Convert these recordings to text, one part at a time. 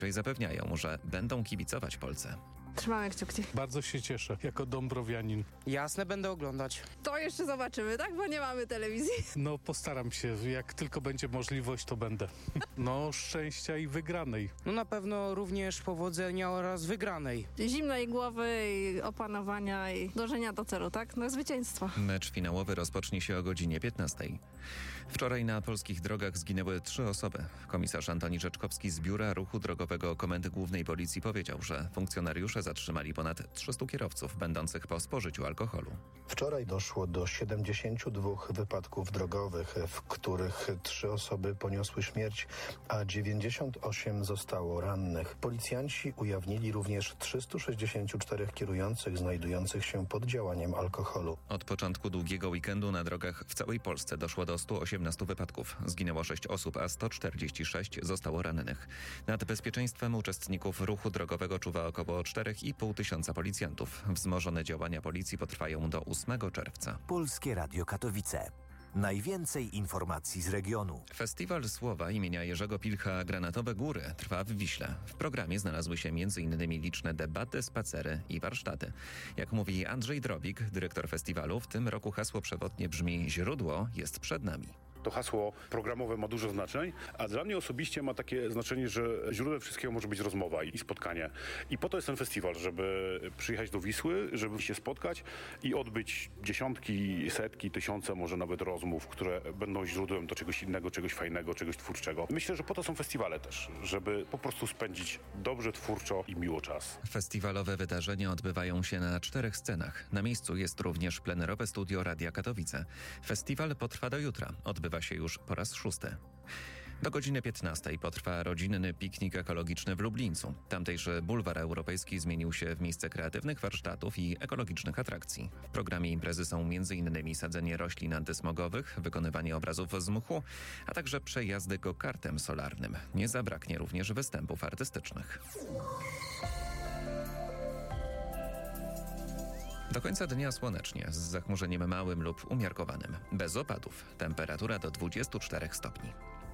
Zapewniają, że będą kibicować Polsce. Trzymamy kciuki. Bardzo się cieszę, jako dąbrowianin. Jasne, będę oglądać. To jeszcze zobaczymy, tak? Bo nie mamy telewizji. No postaram się, jak tylko będzie możliwość, to będę. No, szczęścia i wygranej. No na pewno również powodzenia oraz wygranej. Zimnej głowy i opanowania i dążenia do celu, tak? No zwycięstwa. Mecz finałowy rozpocznie się o godzinie 15. Wczoraj na polskich drogach zginęły 3 osoby. Komisarz Antoni Rzeczkowski z Biura Ruchu Drogowego Komendy Głównej Policji powiedział, że funkcjonariusze zatrzymali ponad 300 kierowców będących po spożyciu alkoholu. Wczoraj doszło do 72 wypadków drogowych, w których 3 osoby poniosły śmierć, a 98 zostało rannych. Policjanci ujawnili również 364 kierujących znajdujących się pod działaniem alkoholu. Od początku długiego weekendu na drogach w całej Polsce doszło do 118 wypadków. Zginęło 6 osób, a 146 zostało rannych. Nad bezpieczeństwem uczestników ruchu drogowego czuwa około 4,5 tysiąca policjantów. Wzmożone działania policji potrwają do 8 czerwca. Polskie Radio Katowice. Najwięcej informacji z regionu. Festiwal Słowa imienia Jerzego Pilcha Granatowe Góry trwa w Wiśle. W programie znalazły się m.in. liczne debaty, spacery i warsztaty. Jak mówi Andrzej Drobik, dyrektor festiwalu, w tym roku hasło przewodnie brzmi „Źródło jest przed nami”. To hasło programowe ma dużo znaczeń, a dla mnie osobiście ma takie znaczenie, że źródłem wszystkiego może być rozmowa i spotkanie. I po to jest ten festiwal, żeby przyjechać do Wisły, żeby się spotkać i odbyć dziesiątki, setki, tysiące może nawet rozmów, które będą źródłem do czegoś innego, czegoś fajnego, czegoś twórczego. Myślę, że po to są festiwale też, żeby po prostu spędzić dobrze, twórczo i miło czas. Festiwalowe wydarzenia odbywają się na 4 scenach. Na miejscu jest również plenerowe studio Radia Katowice. Festiwal potrwa do jutra. Odbywa się już po raz 6. Do godziny 15 potrwa rodzinny piknik ekologiczny w Lublińcu. Tamtejszy bulwar europejski zmienił się w miejsce kreatywnych warsztatów i ekologicznych atrakcji. W programie imprezy są m.in. sadzenie roślin antysmogowych, wykonywanie obrazów z mchu, a także przejazdy go-kartem solarnym. Nie zabraknie również występów artystycznych. Do końca dnia słonecznie, z zachmurzeniem małym lub umiarkowanym. Bez opadów. Temperatura do 24 stopni.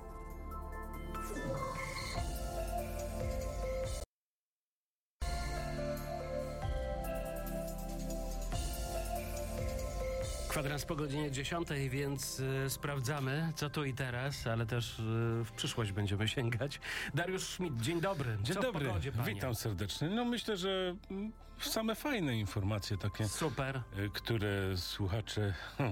Kwadrans po godzinie 10, więc sprawdzamy, co tu i teraz, ale też w przyszłość będziemy sięgać. Dariusz Schmidt, dzień dobry. Dzień dobry, w pogodzie, panie? witam serdecznie. No myślę, że same fajne informacje takie, Super. które słuchacze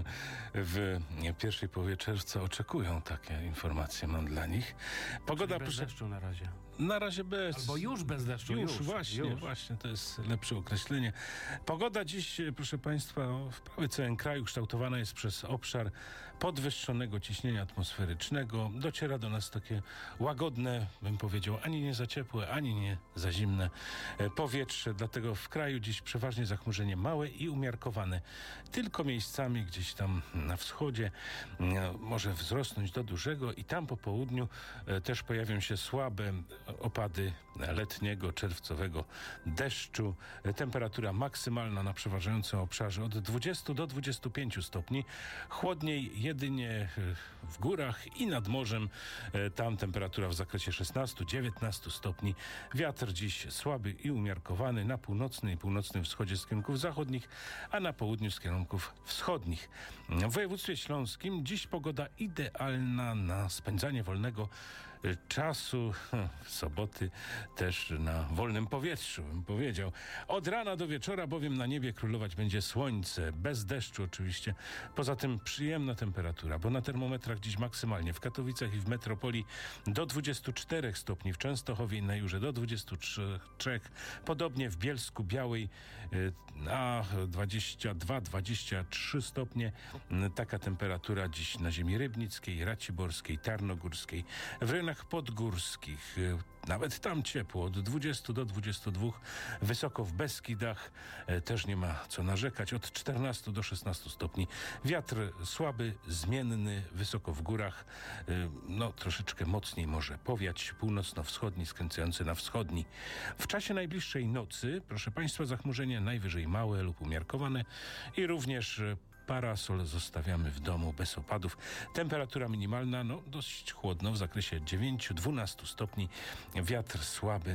w pierwszej połowie czerwca oczekują. Takie informacje mam dla nich. Pogoda bez deszczu na razie. Na razie bez. Albo już bez deszczu. Już, właśnie, to jest lepsze określenie. Pogoda dziś, proszę Państwa, w prawie całym kraju kształtowana jest przez obszar podwyższonego ciśnienia atmosferycznego. Dociera do nas takie łagodne, bym powiedział, ani nie za ciepłe, ani nie za zimne powietrze. Dlatego w kraju dziś przeważnie zachmurzenie małe i umiarkowane. Tylko miejscami gdzieś tam na wschodzie może wzrosnąć do dużego i tam po południu też pojawią się słabe opady letniego, czerwcowego deszczu. Temperatura maksymalna na przeważającym obszarze od 20 do 25 stopni. Chłodniej jedynie w górach i nad morzem. Tam temperatura w zakresie 16-19 stopni. Wiatr dziś słaby i umiarkowany na północnym i północnym wschodzie z kierunków zachodnich, a na południu z kierunków wschodnich. W województwie śląskim dziś pogoda idealna na spędzanie wolnego czasu. W soboty też na wolnym powietrzu, bym powiedział. Od rana do wieczora bowiem na niebie królować będzie słońce, bez deszczu oczywiście. Poza tym przyjemna temperatura, bo na termometrach dziś maksymalnie w Katowicach i w metropolii do 24 stopni, w Częstochowie i na Jurze do 23, podobnie w Bielsku Białej a 22-23 stopnie. Taka temperatura dziś na ziemi rybnickiej, raciborskiej, tarnogórskiej, w rejonach podgórskich. Nawet tam ciepło, od 20 do 22, wysoko w Beskidach też nie ma co narzekać, od 14 do 16 stopni. Wiatr słaby, zmienny, wysoko w górach, troszeczkę mocniej może powiać, północno-wschodni, skręcający na wschodni. W czasie najbliższej nocy, proszę Państwa, zachmurzenie najwyżej małe lub umiarkowane i również parasol zostawiamy w domu bez opadów. Temperatura minimalna dość chłodno w zakresie 9-12 stopni. Wiatr słaby